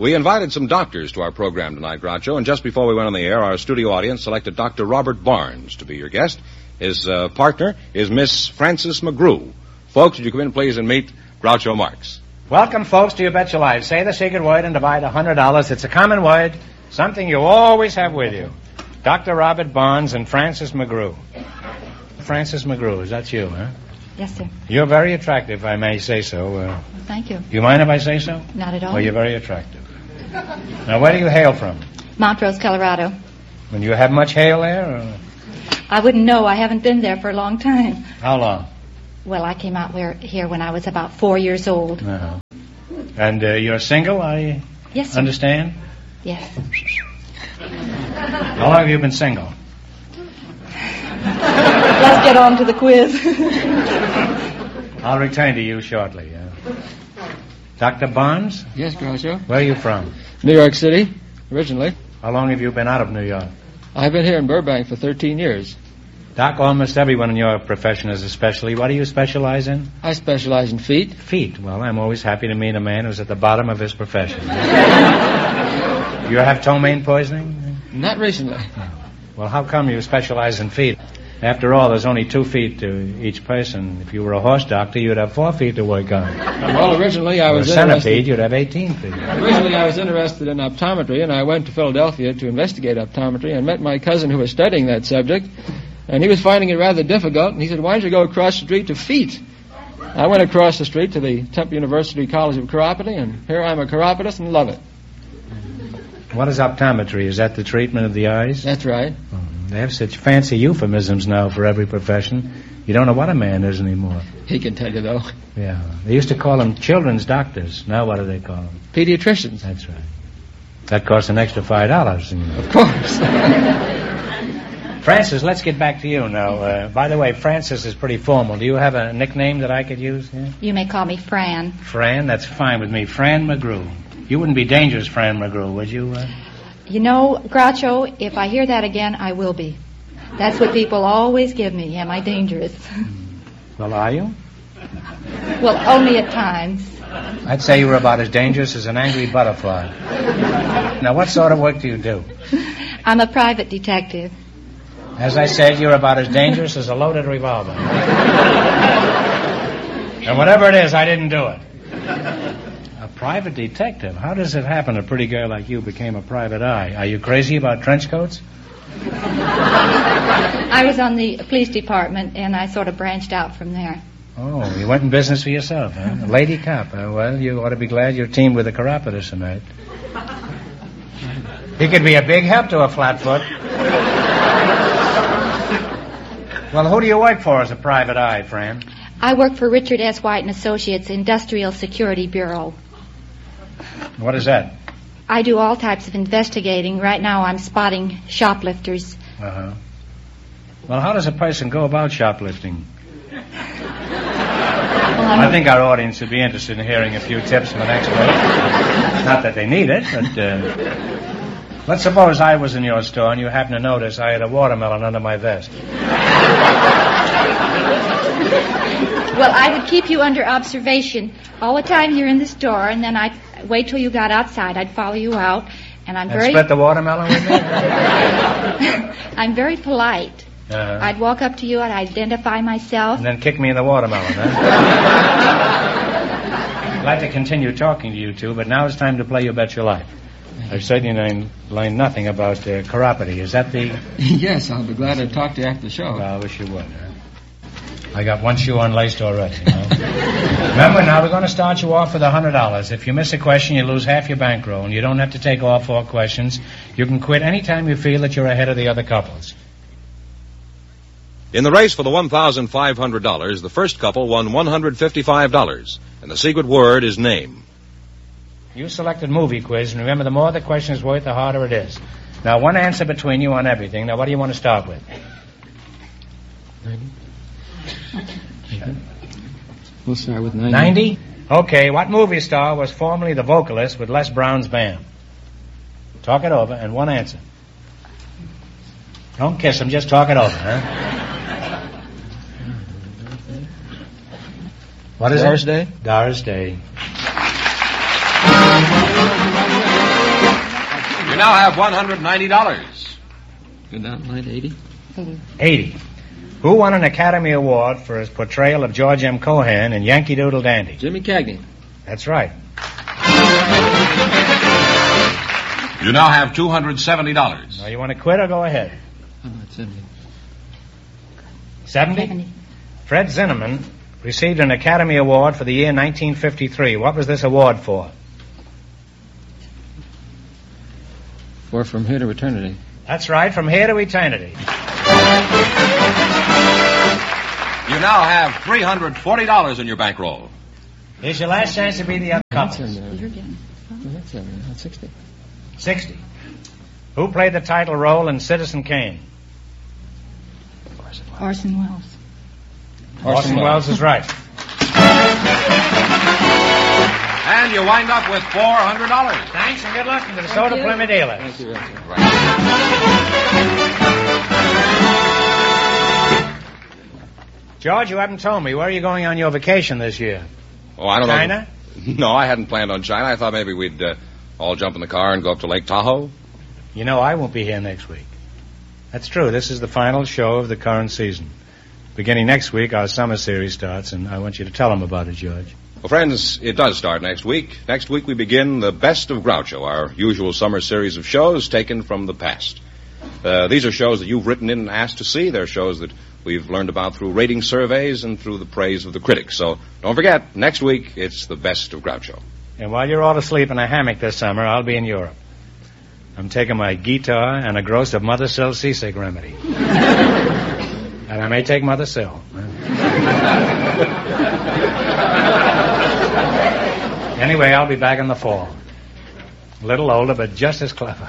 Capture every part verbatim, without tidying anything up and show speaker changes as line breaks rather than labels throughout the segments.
We invited some doctors to our program tonight, Groucho, and just before we went on the air, our studio audience selected Doctor Robert Barnes to be your guest. His uh, partner is Miss Frances McGrew. Folks, would you come in, please, and meet Groucho Marx.
Welcome, folks, to You Bet Your Life. Say the secret word and divide one hundred dollars. It's a common word, something you always have with you. Doctor Robert Barnes and Frances McGrew. Frances McGrew, is that you, huh?
Yes, sir.
You're very attractive, if I may say so. Uh,
well, thank you.
You mind if I say so?
Not at all.
Well, you're very attractive. Now, where do you hail from?
Montrose, Colorado.
And you have much hail there? Or?
I wouldn't know. I haven't been there for a long time.
How long?
Well, I came out where, here when I was about four years old.
Uh-huh. And uh, you're single, I
yes, sir.
Understand?
Yes.
How long have you been single?
Let's get on to the quiz.
I'll return to you shortly. Uh, Doctor Barnes?
Yes, Groucho.
Where are you from?
New York City, originally.
How long have you been out of New York?
I've been here in Burbank for thirteen years.
Doc, almost everyone in your profession is a specialty. What do you specialize in?
I specialize in feet.
Feet? Well, I'm always happy to meet a man who's at the bottom of his profession. You have ptomaine poisoning?
Not recently.
Well, how come you specialize in feet? After all, there's only two feet to each person. If you were a horse doctor, you'd have four feet to work on.
Well, originally I was
a centipede,
interested...
you'd have eighteen feet.
Originally I was interested in optometry, and I went to Philadelphia to investigate optometry and met my cousin who was studying that subject, and he was finding it rather difficult, and he said, why don't you go across the street to feet? I went across the street to the Temple University College of Chiropody, and here I'm a chiropodist and love it.
What is optometry? Is that the treatment of the eyes?
That's right.
Oh, they have such fancy euphemisms now for every profession. You don't know what a man is anymore.
He can tell you, though.
Yeah. They used to call them children's doctors. Now what do they call them?
Pediatricians.
That's right. That costs an extra five dollars. You know.
Of course.
Frances, let's get back to you now. Uh, by the way, Frances is pretty formal. Do you have a nickname that I could use? Yeah?
You may call me Fran.
Fran? That's fine with me. Fran McGrew. You wouldn't be dangerous, Fran McGrew, would you? Uh...
You know, Groucho, if I hear that again, I will be. That's what people always give me. Am I dangerous?
Well, are you?
Well, only at times.
I'd say you were about as dangerous as an angry butterfly. Now, what sort of work do you do?
I'm a private detective.
As I said, you're about as dangerous as a loaded revolver. And whatever it is, I didn't do it. A private detective? How does it happen a pretty girl like you became a private eye? Are you crazy about trench coats?
I was on the police department, and I sort of branched out from there.
Oh, you went in business for yourself, huh? A lady cop. Uh, well, you ought to be glad you're teamed with a chiropodist tonight. He could be a big help to a flatfoot. Well, who do you work for as a private eye, Fran?
I work for Richard S. White and Associates Industrial Security Bureau.
What is that?
I do all types of investigating. Right now I'm spotting shoplifters.
Uh-huh. Well, how does a person go about shoplifting?
Well,
I think our audience would be interested in hearing a few tips from an expert. Not that they need it, but... Uh, let's suppose I was in your store and you happen to notice I had a watermelon under my vest.
Well, I would keep you under observation all the time you're in the store, and then I'd wait till you got outside. I'd follow you out, and I'm
and
very...
split the watermelon with me?
I'm very polite.
Uh-huh.
I'd walk up to you, I'd identify myself.
And then kick me in the watermelon, huh? I'd like to continue talking to you two, but now it's time to play You Bet Your Life. I've certainly learned nothing about uh, chiropody. Is that the...
Yes, I'll be glad to talk to you after the show.
Well, I wish you would. Huh? I got one shoe unlaced already, you know. Remember, now we're going to start you off with one hundred dollars. If you miss a question, you lose half your bankroll, and you don't have to take all four questions. You can quit any time you feel that you're ahead of the other couples.
In the race for the one thousand five hundred dollars, the first couple won one hundred fifty-five dollars, and the secret word is name.
You selected movie quiz, and remember, the more the question is worth, the harder it is. Now, one answer between you on everything. Now, what do you want to start with?
ninety. We'll start with ninety.
ninety? Okay, what movie star was formerly the vocalist with Les Brown's band? Talk it over, and one answer. Don't kiss him, just talk it over, huh? What is
Doris
it?
Day?
Doris Day.
now have one hundred ninety dollars.
Go down line eighty.
eighty. Who won an Academy Award for his portrayal of George M. Cohan in Yankee Doodle Dandy?
Jimmy Cagney.
That's right.
You now have two hundred seventy dollars.
Now, you want to quit or go ahead?
How about seventy?
seventy?
seventy.
Fred Zinnemann received an Academy Award for the year nineteen fifty-three. What was this award for?
For From Here to Eternity.
That's right, From Here to Eternity.
You now have three hundred forty dollars in your bankroll.
Here's your last chance to be the other
That's
couple.
seventy. That's seventy. That's sixty.
sixty. Who played the title role in Citizen Kane?
Orson Welles.
Orson Welles is right.
And you wind up with four hundred dollars.
Thanks and good luck to the Soda Plymouth dealer.
Thank you, Richard.
George, you haven't told me. Where are you going on your vacation this year?
Oh, I don't
China?
know. No, I hadn't planned on China. I thought maybe we'd uh, all jump in the car and go up to Lake Tahoe.
You know, I won't be here next week. That's true. This is the final show of the current season. Beginning next week, our summer series starts, and I want you to tell them about it, George.
Well, friends, it does start next week. Next week we begin the Best of Groucho, our usual summer series of shows taken from the past. Uh, these are shows that you've written in and asked to see. They're shows that we've learned about through rating surveys and through the praise of the critics. So don't forget, next week it's the Best of Groucho.
And while you're all asleep in a hammock this summer, I'll be in Europe. I'm taking my guitar and a gross of Mother Sill seasick remedy. And I may take Mother Sill. Anyway, I'll be back in the fall. A little older, but just as clever.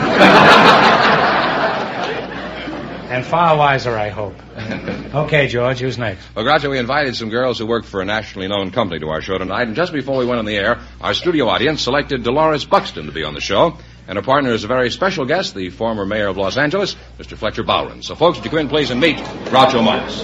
And far wiser, I hope. Okay, George, who's next?
Well, Groucho, we invited some girls who work for a nationally known company to our show tonight, and just before we went on the air, our studio audience selected Dolores Buxton to be on the show, and her partner is a very special guest, the former mayor of Los Angeles, Mister Fletcher Bowron. So, folks, would you come in, please, and meet Groucho Marx.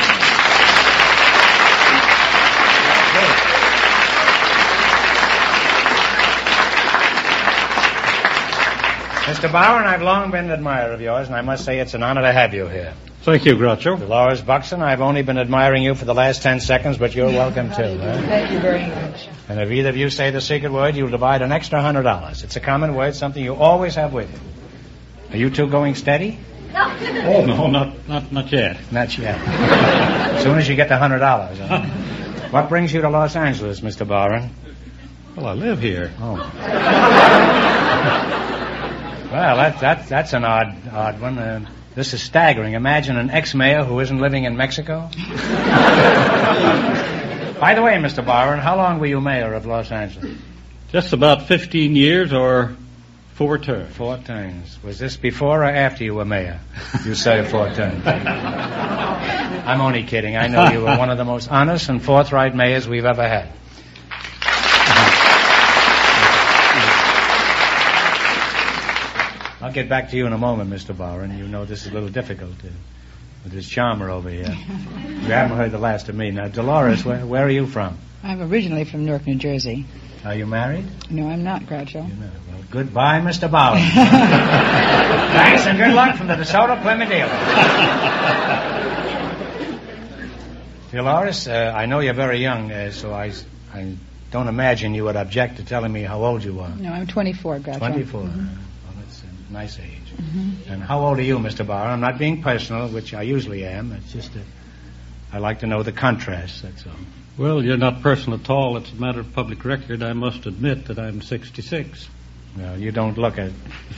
Mister Bowron, I've long been an admirer of yours, and I must say it's an honor to have you here.
Thank you, Groucho.
Dolores Buxton, I've only been admiring you for the last ten seconds, but you're welcome, too. Huh?
Thank you very much.
And if either of you say the secret word, you'll divide an extra hundred dollars. It's a common word, something you always have with you. Are you two going steady?
Oh, no, not not not yet.
Not yet. As soon as you get the hundred dollars. Huh? What brings you to Los Angeles, Mister Bowron?
Well, I live here.
Oh. Well, that, that, that's an odd odd one. Uh, this is staggering. Imagine an ex-mayor who isn't living in Mexico. By the way, Mister Bowron, how long were you mayor of Los Angeles?
Just about fifteen years or four terms.
Four terms. Was this before or after you were mayor? You said four terms. I'm only kidding. I know you were one of the most honest and forthright mayors we've ever had. I'll get back to you in a moment, Mister Bowron. You know this is a little difficult uh, with this charmer over here. You haven't heard the last of me. Now, Dolores, where, where are you from?
I'm originally from Newark, New Jersey.
Are you married?
No, I'm not, Groucho.
You're not. Well, goodbye, Mister Bowron. Thanks and good luck from the DeSoto Plymouth dealer. Dolores, uh, I know you're very young, uh, so I, I don't imagine you would object to telling me how old you are.
No, I'm twenty-four, Groucho.
twenty-four.
Mm-hmm.
Well, that's a nice age.
Mm-hmm.
And how old are you, Mister Bowron? I'm not being personal, which I usually am. It's just that I like to know the contrast, that's all.
Well, you're not personal at all. It's a matter of public record. I must admit that I'm sixty-six.
Well, you don't look it.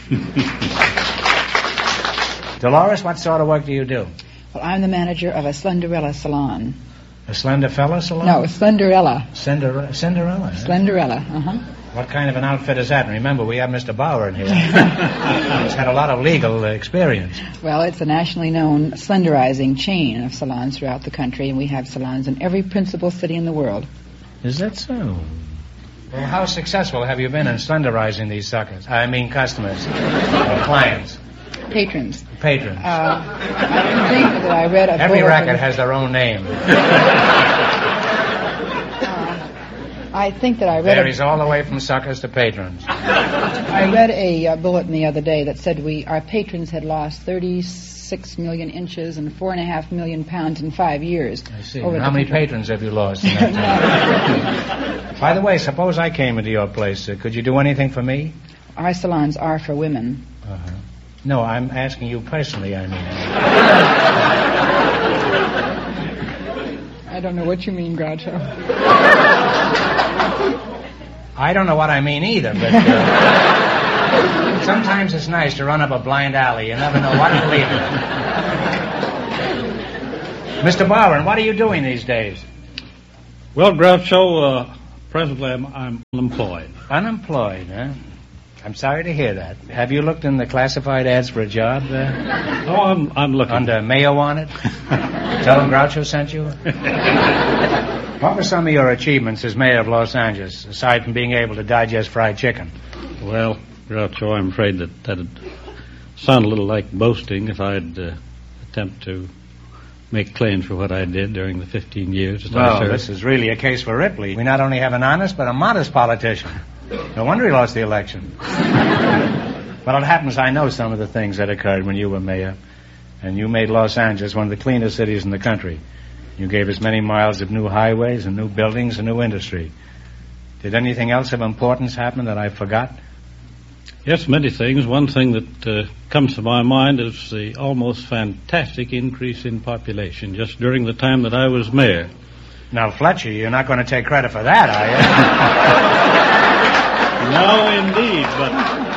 Dolores, what sort of work do you do?
Well, I'm the manager of a Slenderella salon.
A slender fella salon?
No, Slenderella.
Cinder- Cinderella? Huh?
Slenderella, uh-huh.
What kind of an outfit is that? And remember, we have Mister Bowron here. He's had a lot of legal uh, experience.
Well, it's a nationally known slenderizing chain of salons throughout the country, and we have salons in every principal city in the world.
Is that so? Well, how successful have you been in slenderizing these suckers? I mean customers, uh, clients.
Patrons.
Patrons.
Uh, I think that I read a
Every
bulletin.
racket has their own name.
uh, I think that I read.
Varies all the way from suckers to patrons.
I read a uh, bulletin the other day that said we our patrons had lost thirty-six million inches and four and a half million pounds in five years.
I see.
Over
How
the
many
country.
patrons have you lost in that time? By the way, suppose I came into your place. Uh, could you do anything for me?
Our salons are for women.
Uh-huh. No, I'm asking you personally, I mean.
I don't know what you mean, Groucho.
I don't know what I mean either, but uh, sometimes it's nice to run up a blind alley. You never know what to lead with. Mister Barwin, what are you doing these days?
Well, Groucho, uh, presently I'm, I'm unemployed.
Unemployed, huh? I'm sorry to hear that. Have you looked in the classified ads for a job? Uh,
Oh, I'm, I'm looking.
under Mayo on it? Tell them Groucho sent you? What were some of your achievements as mayor of Los Angeles, aside from being able to digest fried chicken?
Well, Groucho, I'm afraid that that'd sound a little like boasting if I'd uh, attempt to make claims for what I did during the fifteen years that I
Well,
served.
this is really a case for Ripley. We not only have an honest, but a modest politician. No wonder he lost the election. Well, it happens I know some of the things that occurred when you were mayor. And you made Los Angeles one of the cleanest cities in the country. You gave us many miles of new highways and new buildings and new industry. Did anything else of importance happen that I forgot?
Yes, many things. One thing that uh, comes to my mind is the almost fantastic increase in population just during the time that I was mayor.
Now, Fletcher, you're not going to take credit for that, are you?
No, indeed, but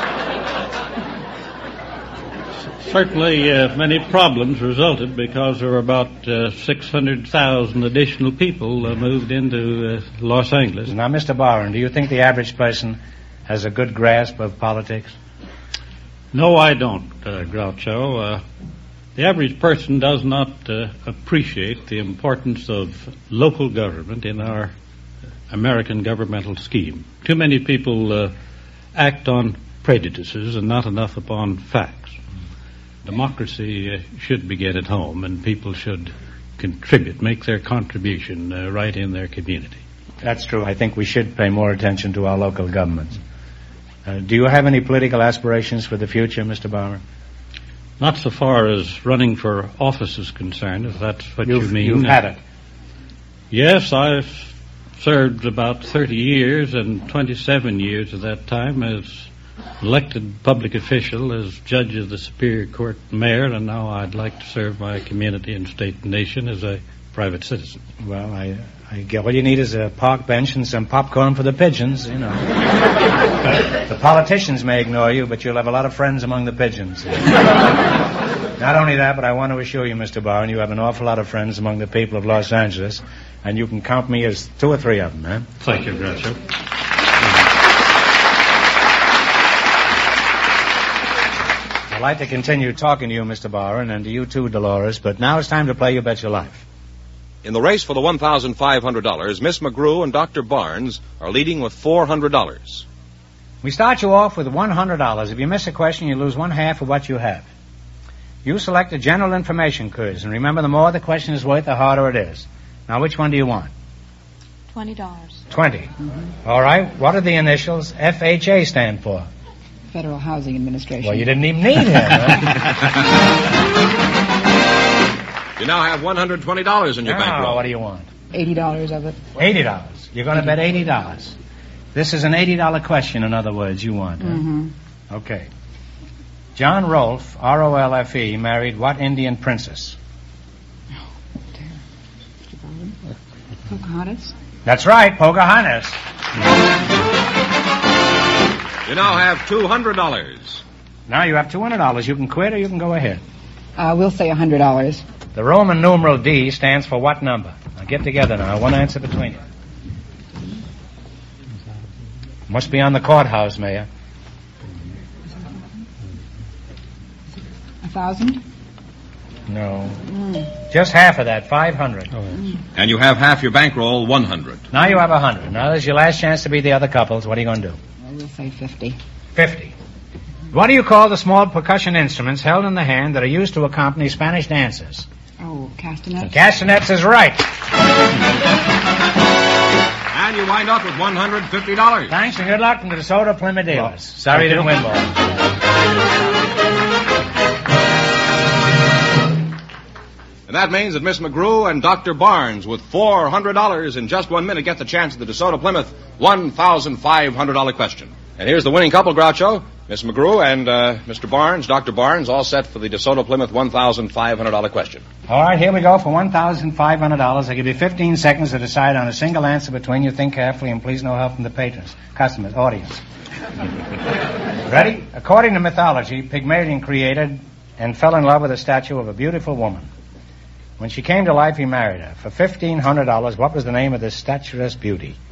certainly uh, many problems resulted because there were about uh, six hundred thousand additional people uh, moved into uh, Los Angeles.
Now, Mister Barron, do you think the average person has a good grasp of politics?
No, I don't, uh, Groucho. Uh, the average person does not uh, appreciate the importance of local government in our American governmental scheme. Too many people uh, act on prejudices and not enough upon facts. Democracy uh, should begin at home, and people should contribute, make their contribution uh, right in their community.
That's true. I think we should pay more attention to our local governments. Uh, do you have any political aspirations for the future, Mister Barron?
Not so far as running for office is concerned, if that's what
You've,
you mean.
you've had it.
Yes, I've served about thirty years, and twenty-seven years of that time as elected public official, as judge of the Superior Court mayor, and now I'd like to serve my community and state and nation as a private citizen.
Well, I, I get all you need is a park bench and some popcorn for the pigeons, you know. The politicians may ignore you, but you'll have a lot of friends among the pigeons. Not only that, but I want to assure you, Mister Barron, you have an awful lot of friends among the people of Los Angeles, and you can count me as two or three of them, eh?
Thank you, Groucho.
I'd like to continue talking to you, Mister Barron, and to you too, Dolores, but now it's time to play You Bet Your Life.
In the race for the one thousand five hundred dollars, Miss McGrew and Doctor Barnes are leading with four hundred dollars.
We start you off with one hundred dollars. If you miss a question, you lose one half of what you have. You select a general information quiz, and remember, the more the question is worth, the harder it is. Now, which one do you want?
Twenty dollars.
Twenty. Mm-hmm. All right. What do the initials F H A stand for?
Federal Housing Administration.
Well, you didn't even need him.
You now have one hundred twenty dollars in your
Now,
bankroll.
what do you want?
Eighty dollars of it.
Eighty dollars. You're going to bet eighty dollars. This is an eighty dollar question, in other words, you want. Huh?
Mm-hmm.
Okay. John Rolfe, R O L F E, married what Indian princess?
Pocahontas.
That's right, Pocahontas.
You now have two hundred dollars.
Now you have two hundred dollars. You can quit or you can go ahead.
Uh, we'll say one hundred dollars.
The Roman numeral D stands for what number? Now get together now. One answer between you. Must be on the courthouse, Mayor.
A thousand?
No.
Mm.
Just half of that, five hundred.
Oh, yes.
And you have half your bankroll, one hundred.
Now you have a hundred. Now there's your last chance to be the other couples. What are you going to do?
Well, we'll say fifty.
Fifty. What do you call the small percussion instruments held in the hand that are used to accompany Spanish dances?
Oh, castanets.
Castanets is right.
And you wind up with one hundred fifty dollars.
Thanks and good luck from the DeSoto Plymouth dealers. Sorry you didn't win, boys.
And that means that Miss McGrew and Doctor Barnes, with four hundred dollars in just one minute, get the chance at the DeSoto Plymouth one thousand five hundred dollars question. And here's the winning couple, Groucho. Miss McGrew and uh, Mister Barnes, Doctor Barnes, all set for the DeSoto Plymouth one thousand five hundred dollars question.
All right, here we go for one thousand five hundred dollars. I give you fifteen seconds to decide on a single answer between you. Think carefully, and please no help from the patrons, customers, audience. Ready? According to mythology, Pygmalion created and fell in love with a statue of a beautiful woman. When she came to life, he married her. For fifteen hundred dollars, what was the name of this statuesque beauty?